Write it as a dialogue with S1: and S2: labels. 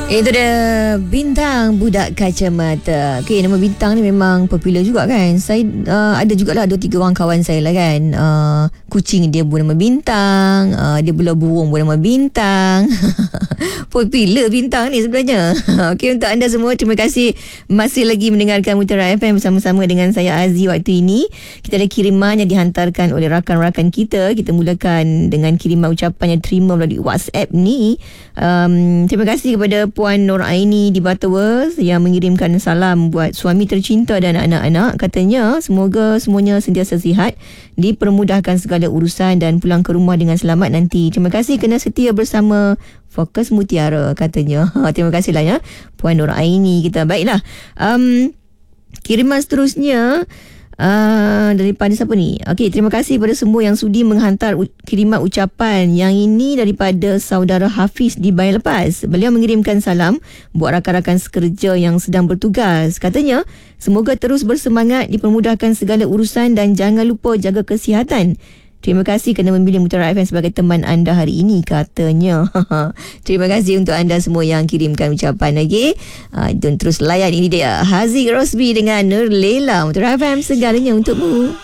S1: Itu dia Bintang Budak Kacamata. Okay, nama Bintang ni memang popular juga kan. Saya ada jugalah 2-3 orang kawan saya lah kan. Kucing dia pun nama Bintang, dia pula burung pun nama Bintang. Popular Bintang ni sebenarnya. Okay, untuk anda semua, terima kasih masih lagi mendengarkan Mutiara FM bersama-sama dengan saya Aziz waktu ini. Kita ada kiriman yang dihantarkan oleh rakan-rakan kita. Kita mulakan dengan kiriman ucapan yang terima melalui WhatsApp ni. Terima kasih kepada Puan Nur Aini di Butterworth yang mengirimkan salam buat suami tercinta dan anak-anak. Katanya semoga semuanya sentiasa sihat, dipermudahkan segala urusan dan pulang ke rumah dengan selamat nanti. Terima kasih kerana setia bersama Fokus Mutiara, katanya. Terima kasihlah ya Puan Nur Aini kita. Baiklah, kiriman seterusnya daripada siapa ni? Okey, terima kasih kepada semua yang sudi menghantar kiriman ucapan. Yang ini daripada saudara Hafiz di Bayan Lepas. Beliau mengirimkan salam buat rakan-rakan sekerja yang sedang bertugas. Katanya, semoga terus bersemangat, dipermudahkan segala urusan dan jangan lupa jaga kesihatan. Terima kasih kerana memilih Mutiara FM sebagai teman anda hari ini, katanya. Terima kasih untuk anda semua yang kirimkan ucapan lagi. Dan terus layan, ini dia Haziq Rosby dengan Nur Lela. Mutiara FM, segalanya untukmu.